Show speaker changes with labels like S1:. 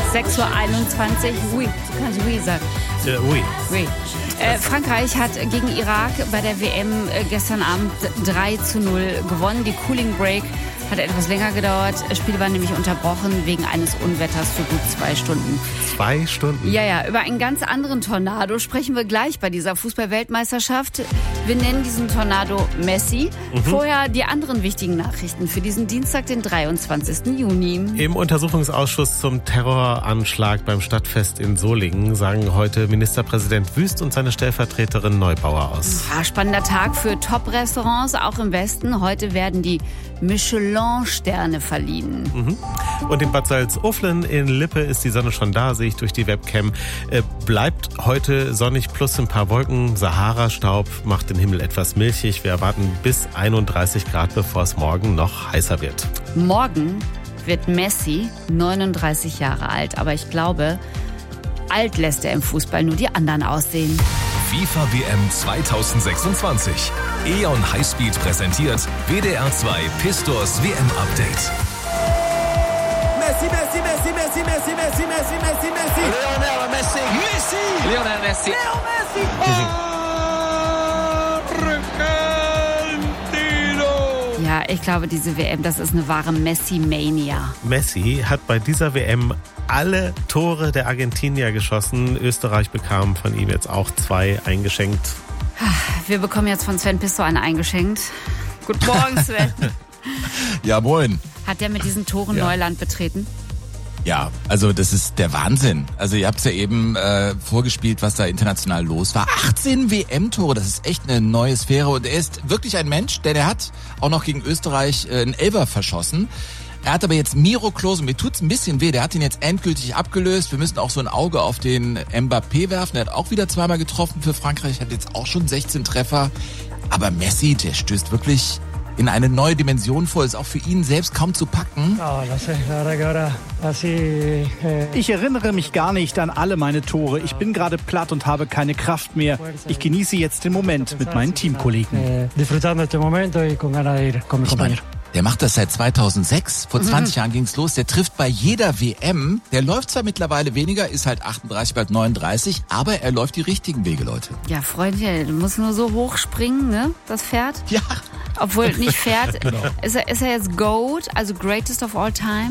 S1: 6:21 Uhr. Oui, du kannst oui sagen.
S2: Oui.
S1: Oui. Frankreich hat gegen Irak bei der WM gestern Abend 3:0 gewonnen. Die Cooling Break hat etwas länger gedauert. Das Spiel war nämlich unterbrochen wegen eines Unwetters für gut 2 Stunden.
S2: 2 Stunden?
S1: Ja, über einen ganz anderen Tornado sprechen wir gleich bei dieser Fußball-Weltmeisterschaft. Wir nennen diesen Tornado Messi. Vorher die anderen wichtigen Nachrichten für diesen Dienstag, den 23. Juni.
S2: Im Untersuchungsausschuss zum Terroranschlag beim Stadtfest in Solingen sagen heute Ministerpräsident Wüst und seine Stellvertreterin Neubauer aus.
S1: Ja, spannender Tag für Top-Restaurants, auch im Westen. Heute werden die Michelin-Sterne verliehen.
S2: Und in Bad Salzuflen in Lippe ist die Sonne schon da, sehe ich durch die Webcam. Bleibt heute sonnig plus ein paar Wolken. Sahara-Staub macht den Himmel etwas milchig. Wir erwarten bis 31 Grad, bevor es morgen noch heißer wird.
S1: Morgen wird Messi 39 Jahre alt. Aber ich glaube, alt lässt er im Fußball nur die anderen aussehen.
S3: FIFA WM 2026. E.ON Highspeed präsentiert WDR 2 Pistors WM Update.
S4: Messi, Messi, Messi, Messi, Messi, Messi, Messi, Messi, Messi.
S5: Lionel Messi.
S4: Messi.
S5: Lionel Messi.
S4: Leo Messi. Argentino.
S1: Ja, ich glaube, diese WM, das ist eine wahre Messi-Mania.
S2: Messi hat bei dieser WM alle Tore der Argentinier geschossen. Österreich bekam von ihm jetzt auch 2 eingeschenkt.
S1: Wir bekommen jetzt von Sven Pistor eine eingeschenkt. Guten Morgen, Sven.
S6: Ja, moin.
S1: Hat der mit diesen Toren Neuland betreten?
S6: Ja, also das ist der Wahnsinn. Also ihr habt es ja eben vorgespielt, was da international los war. 18 WM-Tore, das ist echt eine neue Sphäre. Und er ist wirklich ein Mensch, der hat auch noch gegen Österreich einen Elfer verschossen. Er hat aber jetzt Miro Klose, mir tut's ein bisschen weh, der hat ihn jetzt endgültig abgelöst. Wir müssen auch so ein Auge auf den Mbappé werfen. Der hat auch wieder 2-mal getroffen für Frankreich, hat jetzt auch schon 16 Treffer. Aber Messi, der stößt wirklich in eine neue Dimension vor, ist auch für ihn selbst kaum zu packen.
S7: Ich erinnere mich gar nicht an alle meine Tore. Ich bin gerade platt und habe keine Kraft mehr. Ich genieße jetzt den Moment mit meinen Teamkollegen.
S6: Der macht das seit 2006. Vor 20 Jahren ging's los. Der trifft bei jeder WM. Der läuft zwar mittlerweile weniger, ist halt 38, bald 39, aber er läuft die richtigen Wege, Leute.
S1: Ja, Freundchen, du musst nur so hoch springen, ne, das Pferd.
S6: Ja.
S1: Obwohl nicht Pferd, ist er jetzt GOAT, also Greatest of All Time?